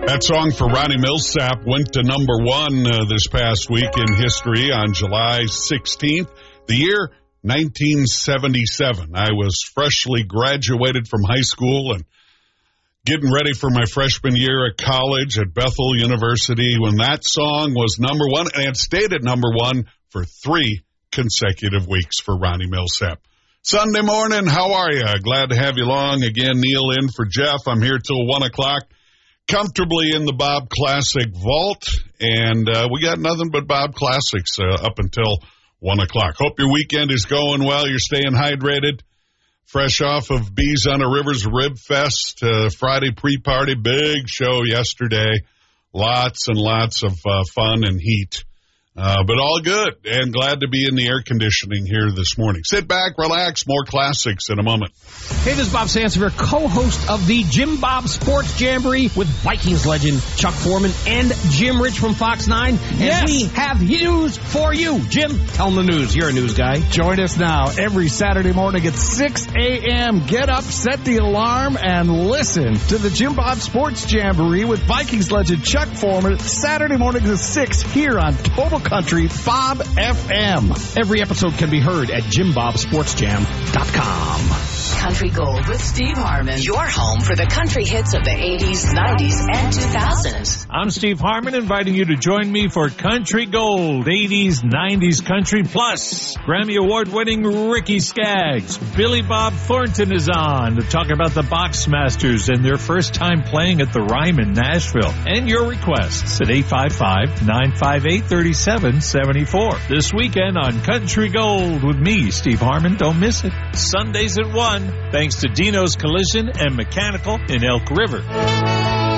That song for Ronnie Millsap went to number one this past week in history on July 16th, the year 1977. I was freshly graduated from high school and getting ready for my freshman year at college at Bethel University when that song was number one and it stayed at number one for 3 consecutive weeks for Ronnie Millsap. Sunday morning, how are you? Glad to have you along. Again, Neil in for Jeff. I'm here till 1 o'clock. Comfortably in the Bob Classic vault, and we got nothing but Bob Classics up until 1 o'clock. Hope your weekend is going well. You're staying hydrated. Fresh off of Bees on a River's Rib Fest, Friday pre-party, big show yesterday. Lots and lots of fun and heat. But all good, and glad to be in the air conditioning here this morning. Sit back, relax, more classics in a moment. Hey, this is Bob Sansevier, co-host of the Jim Bob Sports Jamboree with Vikings legend Chuck Foreman and Jim Rich from Fox 9. And we have news for you. Jim, tell them the news. You're a news guy. Join us now every Saturday morning at 6 a.m. Get up, set the alarm, and listen to the Jim Bob Sports Jamboree with Vikings legend Chuck Foreman. Saturday mornings at 6 here on Total Country Bob FM. Every episode can be heard at jimbobsportsjam.com. Country Gold with Steve Harmon. Your home for the country hits of the 80s, 90s, and 2000s. I'm Steve Harmon, inviting you to join me for Country Gold, 80s, 90s Country Plus. Grammy Award-winning Ricky Skaggs. Billy Bob Thornton is on to talk about the Boxmasters and their first time playing at the Ryman, Nashville. And your requests at 855-958-3774. This weekend on Country Gold with me, Steve Harmon. Don't miss it. Sundays at 1. Thanks to Dino's Collision and Mechanical in Elk River.